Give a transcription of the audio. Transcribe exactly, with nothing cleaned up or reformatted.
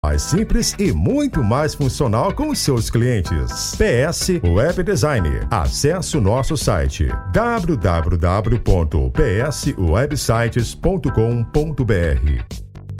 Mais simples e muito mais funcional com os seus clientes. P S Web Design. Acesse o nosso site w w w ponto p s websites ponto com ponto b r.